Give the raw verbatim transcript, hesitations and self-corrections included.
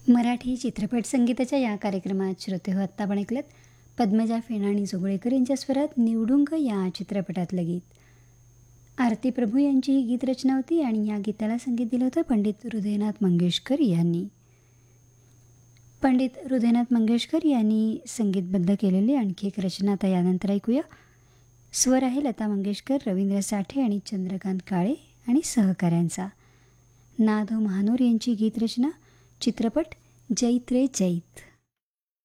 मराठी चित्रपट संगीताच्या या कार्यक्रमात श्रोते हो आत्ता आपण ऐकलत पद्मजा फेणा आणि जोगळेकर यांच्या स्वरात निवडुंग या चित्रपटातलं गीत. आरती प्रभू यांची ही गीतरचना होती आणि या गीताला संगीत दिलं होतं पंडित हृदयनाथ मंगेशकर यांनी. पंडित हृदयनाथ मंगेशकर यांनी संगीतबद्ध केलेली आणखी एक रचना आता यानंतर ऐकूया. स्वर आहे लता मंगेशकर, रवींद्र साठे आणि चंद्रकांत काळे आणि सहकाऱ्यांचा. नाद महानोर यांची गीतरचना. चित्रपट जैत रे जैत.